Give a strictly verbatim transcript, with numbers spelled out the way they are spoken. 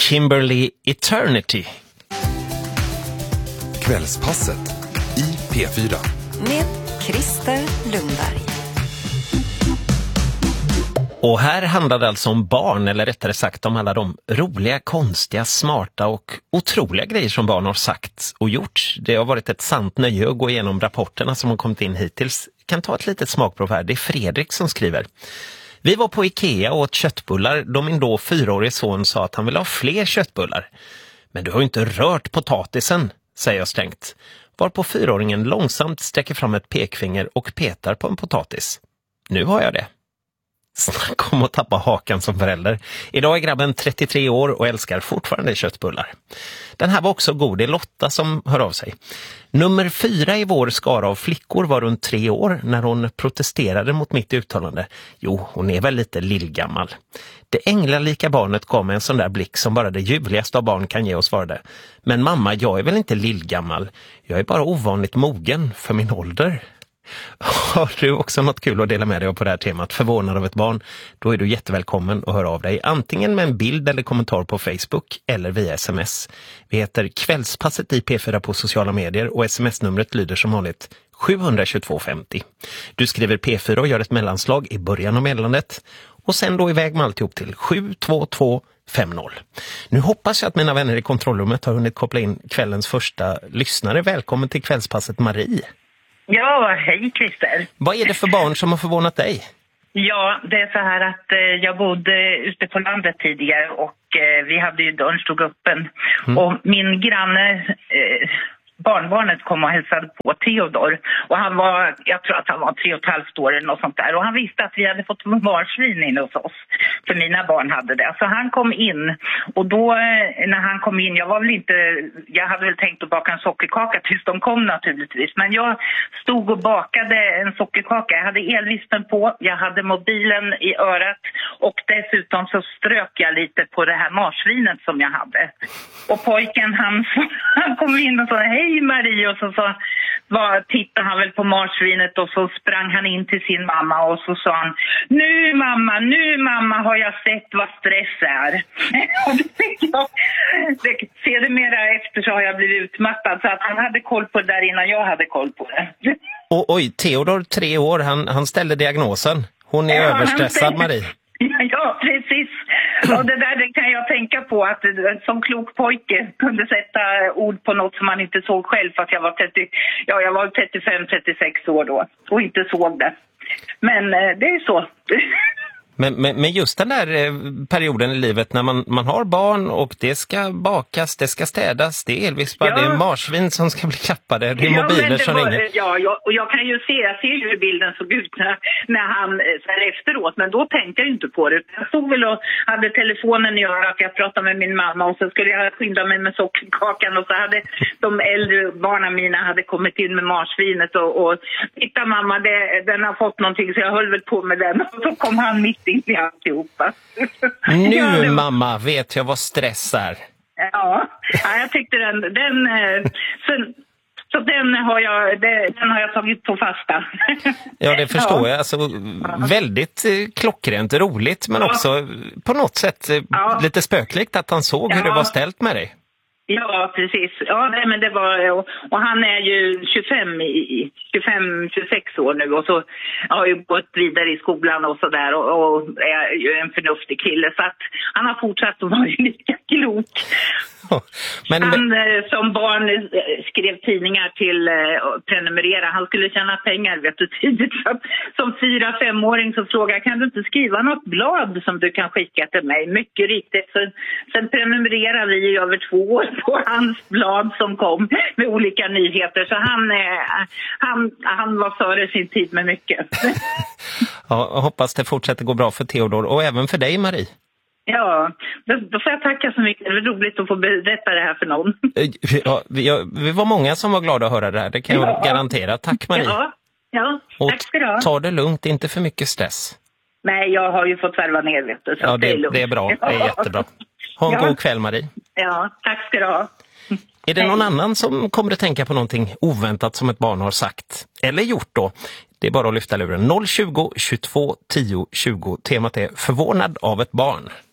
Kimberly Eternity. Kvällspasset i P fyra. Med Christer Lundberg. Och här handlar det alltså om barn, eller rättare sagt om alla de roliga, konstiga, smarta och otroliga grejer som barn har sagt och gjort. Det har varit ett sant nöje att gå igenom rapporterna som har kommit in hittills. Jag kan ta ett litet smakprov här. Det är Fredrik som skriver. Vi var på Ikea och åt köttbullar då min då fyraårige son sa att han vill ha fler köttbullar. Men du har ju inte rört potatisen, säger jag strängt. Varpå fyraåringen långsamt sträcker fram ett pekfinger och petar på en potatis. Nu har jag det. Snacka om att tappa hakan som förälder. Idag är grabben trettiotre år och älskar fortfarande köttbullar. Den här var också god. Det är Lotta som hör av sig. Nummer fyra i vår skara av flickor var runt tre år när hon protesterade mot mitt uttalande. Jo, hon är väl lite lillgammal. Det änglalika barnet gav mig en sån där blick som bara det ljuvligaste av barn kan ge oss svarade. Men mamma, jag är väl inte lillgammal. Jag är bara ovanligt mogen för min ålder. Har du också något kul att dela med dig av på det här temat, förvånad av ett barn, då är du jättevälkommen att höra av dig antingen med en bild eller kommentar på Facebook eller via sms. Vi heter Kvällspasset i P fyra på sociala medier och sms-numret lyder som vanligt sju två två femtio. Du skriver P fyra och gör ett mellanslag i början av meddelandet och sen då iväg med alltihop till sju två två femtio. Nu hoppas jag att mina vänner i kontrollrummet har hunnit koppla in kvällens första lyssnare. Välkommen till Kvällspasset, Marie. Ja, hej Christer. Vad är det för barn som har förvånat dig? Ja, det är så här att eh, jag bodde ute på landet tidigare och eh, vi hade ju dörren stod öppen. Mm. Och min granne, eh, barnbarnet kom och hälsade på Theodor. Och han var, jag tror att han var tre och ett halvt år eller något sånt där. Och han visste att vi hade fått marsvin in hos oss. För mina barn hade det. Så han kom in. Och då när han kom in, jag var väl inte, jag hade väl tänkt att baka en sockerkaka tills de kom naturligtvis. Men jag stod och bakade en sockerkaka. Jag hade elvispen på, jag hade mobilen i örat. Och dessutom så strök jag lite på det här marsvinet som jag hade. Och pojken han, han kom in och sa hej Marie, och så, så var, tittade han väl på marsvinet och så sprang han in till sin mamma och så sa han nu mamma, nu mamma har jag sett vad stress är. Och det, det, sedermera efter så har jag blivit utmattad så att han hade koll på det där innan jag hade koll på det. Och, oj, Theodor, tre år, han, han ställde diagnosen. Hon är ja, överstressad, Marie. Ja, precis. Och det där det kan jag tänka på att som klok pojke kunde sätta ord på något som man inte såg själv för att jag var trettio, ja, jag var trettiofem trettiosex år då och inte såg det. Men det är så. Men, men, men just den där perioden i livet när man, man har barn och det ska bakas, det ska städas, det är elvispar, ja. Det är marsvin som ska bli klappade, det är ja, mobiler det som var, ringer. Ja, jag, och jag kan ju se, jag ser ju hur bilden såg ut när, när han så här efteråt, men då tänkte jag inte på det. Jag stod väl och hade telefonen i örat, jag pratade med min mamma och så skulle jag skynda mig med sockerkakan och så hade de äldre barnen mina hade kommit in med marsvinet och, och titta mamma, det, den har fått någonting så jag höll väl på med den och så kom han mitt i alltihopa. Nu ja, var... mamma vet jag vad stress är. Ja, ja jag tyckte den, den så, så den har jag den har jag tagit på fasta. Ja, det förstår ja. jag. Alltså, väldigt klockrent, roligt men ja. också på något sätt ja. lite spökligt att han såg ja. hur det var ställt med dig. Ja, precis. Ja, nej, men det var och, och han är ju tjugofem i tjugofem tjugosex år nu och så har ju gått vidare i skolan och så där och, och är ju en förnuftig kille så att han har fortsatt att vara lika klok. Men, han men... som barn skrev tidningar till uh, prenumerera. Han skulle tjäna pengar vet du tidigt. Så som fyra femåring så frågade kan du inte skriva något blad som du kan skicka till mig? Mycket riktigt. Så, sen prenumererade vi i över två år på hans blad som kom med olika nyheter. Så han, uh, han, han var före sin tid med mycket. Ja, jag hoppas det fortsätter gå bra för Theodor och även för dig Marie. Ja, då, då får jag tacka så mycket. Det är roligt att få berätta det här för någon. Ja, vi, ja, vi var många som var glada att höra det här. Det kan jag ja. garantera. Tack Marie. Ja, ja. Tack ska du ha. Ta det lugnt, inte för mycket stress. Nej, jag har ju fått värva ner vet du, så ja, det, det är lugnt. Det är bra, det är jättebra. Ha en ja. god kväll Marie. Ja, tack ska du ha. Är det någon annan som kommer att tänka på någonting oväntat som ett barn har sagt eller gjort då? Det är bara att lyfta luren. noll tjugo, tjugotvå, tio, tjugo. Temat är förvånad av ett barn.